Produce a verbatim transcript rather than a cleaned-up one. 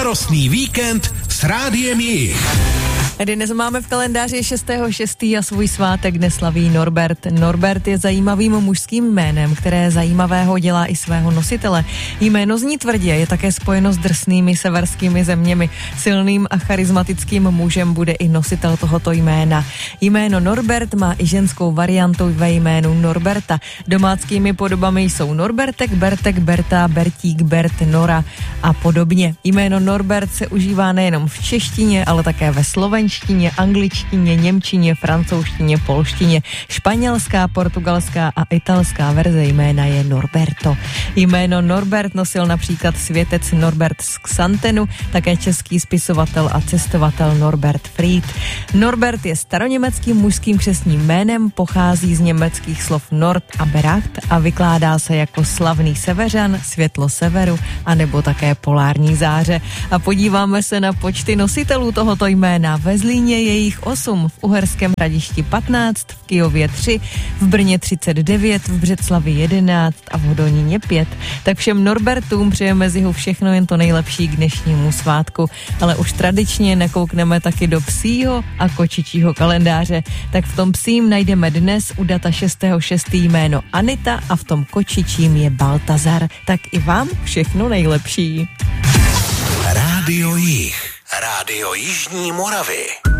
Slavnostný víkend s Rádiem Jich. Dnes máme v kalendáři šestého šestého a svůj svátek dnes slaví Norbert. Norbert je zajímavým mužským jménem, které zajímavého dělá i svého nositele. Jméno zní tvrdě, je také spojeno s drsnými severskými zeměmi. Silným a charismatickým mužem bude i nositel tohoto jména. Jméno Norbert má i ženskou variantu ve jménu Norberta. Domáckými podobami jsou Norbertek, Bertek, Berta, Bertík, Bert, Nora a podobně. Jméno Norbert se užívá nejenom v češtině, ale také ve slovenštině, angličtině, němčině, francouzštině, polštině. Španělská, portugalská a italská verze jména je Norberto. Jméno Norbert nosil například světec Norbert z Xantenu, také český spisovatel a cestovatel Norbert Fried. Norbert je staroněmeckým mužským křestním jménem, pochází z německých slov Nord a Beracht a vykládá se jako slavný severan, světlo severu a nebo také polární záře. A podíváme se na počty nositelů tohoto jména. Ve Zlíně je jich osm, v Uherském Hradišti patnáct, v Kyjově tři, v Brně třicet devět, v Břeclavi jedenáct a v Hodoníně pět. Tak všem Norbertům přejeme z jihu všechno jen to nejlepší k dnešnímu svátku, ale už tradičně nakoukneme taky do psího a kočičího kalendáře. Tak v tom psím najdeme dnes u data šestého šestého jméno Anita a v tom kočičím je Baltazar. Tak i vám všechno nejlepší. Rádio Jich. Rádio Jižní Moravy.